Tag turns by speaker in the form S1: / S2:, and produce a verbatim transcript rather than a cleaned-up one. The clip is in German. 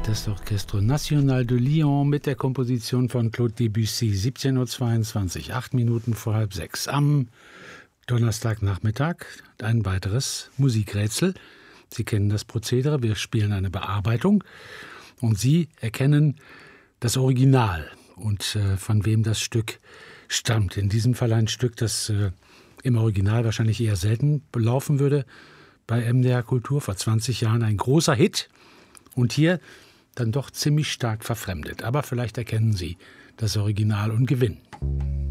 S1: Das Orchestre National de Lyon mit der Komposition von Claude Debussy, siebzehn Uhr zweiundzwanzig, acht Minuten vor halb sechs. Am Donnerstagnachmittag ein weiteres Musikrätsel. Sie kennen das Prozedere, wir spielen eine Bearbeitung und Sie erkennen das Original und äh, von wem das Stück stammt. In diesem Fall ein Stück, das äh, im Original wahrscheinlich eher selten laufen würde. Bei M D R Kultur vor zwanzig Jahren ein großer Hit und hier dann doch ziemlich stark verfremdet. Aber vielleicht erkennen Sie das Original und gewinnen.